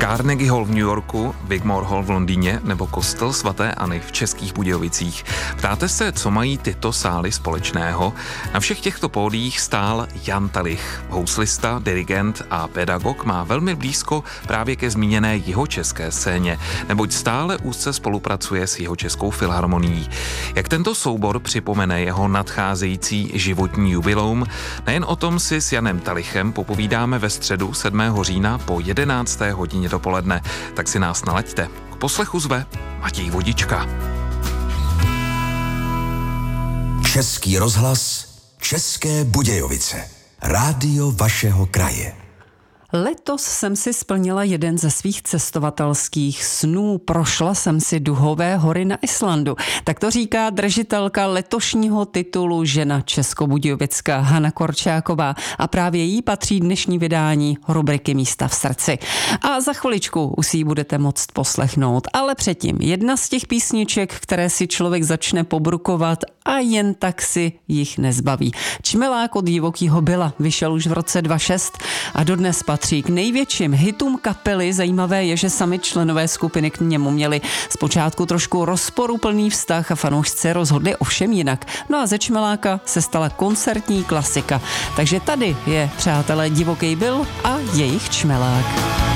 Carnegie Hall v New Yorku, Wigmore Hall v Londýně nebo kostel svaté Anny v Českých Budějovicích. Ptáte se, co mají tyto sály společného? Na všech těchto pódiích stál Jan Talich. Houslista, dirigent a pedagog má velmi blízko právě ke zmíněné jihočeské scéně, neboť stále úzce spolupracuje s Jihočeskou filharmonií. Jak tento soubor připomene jeho nadcházející životní jubileum, nejen o tom si s Janem Talichem popovídáme ve středu 7. října po 11. hodině dopoledne, tak si nás nalaďte. K poslechu zve Matěj Vodička. Český rozhlas, České Budějovice. Rádio vašeho kraje. Letos jsem si splnila jeden ze svých cestovatelských snů. Prošla jsem si Duhové hory na Islandu. Tak to říká držitelka letošního titulu Žena českobudějovická Hana Korčáková a právě jí patří dnešní vydání rubriky Místa v srdci. A za chviličku už si ji budete moct poslechnout. Ale předtím jedna z těch písniček, které si člověk začne pobrukovat a jen tak si jich nezbaví. Čmelák od Divokýho Billa vyšel už v roce 2006 a dodnes patří k největším hitům kapely. Zajímavé je, že sami členové skupiny k němu měli zpočátku trošku rozporuplný vztah a fanoušci rozhodli ovšem jinak. No a ze Čmeláka se stala koncertní klasika. Takže tady je, přátelé, Divoký Bill a jejich Čmelák.